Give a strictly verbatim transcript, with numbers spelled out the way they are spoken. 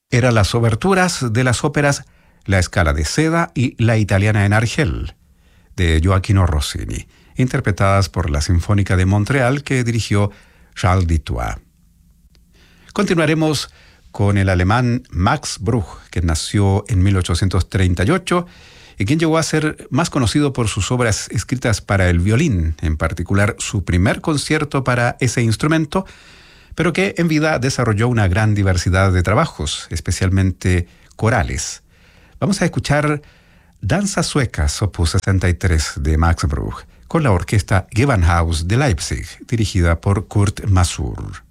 Eran las oberturas de las óperas La Scala de Seda y La Italiana en Argel, de Gioachino Rossini, interpretadas por la Sinfónica de Montreal que dirigió Charles Dutoit. Continuaremos con el alemán Max Bruch, que nació en mil ochocientos treinta y ocho y quien llegó a ser más conocido por sus obras escritas para el violín, en particular su primer concierto para ese instrumento, pero que en vida desarrolló una gran diversidad de trabajos, especialmente corales. Vamos a escuchar Danzas Suecas, opus sesenta y tres de Max Bruch, con la orquesta Gewandhaus de Leipzig, dirigida por Kurt Masur.